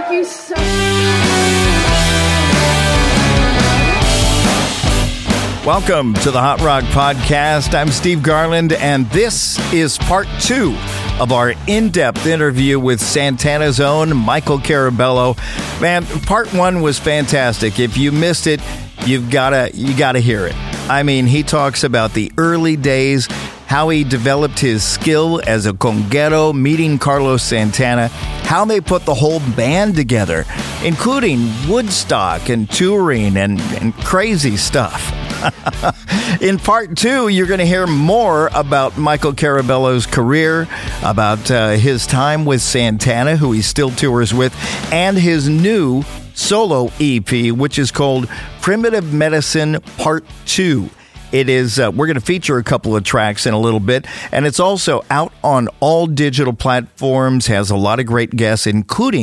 Thank you so much. Welcome to the Hot Rock Podcast. I'm Steve Garland, and this is part 2 of our in-depth interview with Santana's own Michael Carabello. Man, part 1 was fantastic. If you missed it, you gotta hear it. I mean, he talks about the early days, how he developed his skill as a conguero, meeting Carlos Santana, how they put the whole band together, including Woodstock and touring and crazy stuff. In part 2, you're going to hear more about Michael Carabello's career, about his time with Santana, who he still tours with, and his new solo EP, which is called Primitive Medicine Part 2. It is, we're going to feature a couple of tracks in a little bit, and it's also out on all digital platforms, has a lot of great guests, including